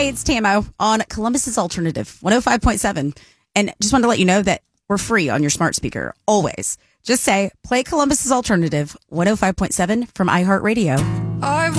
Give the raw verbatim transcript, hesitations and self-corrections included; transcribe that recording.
Hey, it's Tamo on Columbus's Alternative one oh five point seven. And just wanted to let you know that we're free on your smart speaker, always. Just say, play Columbus's Alternative one oh five point seven from iHeartRadio.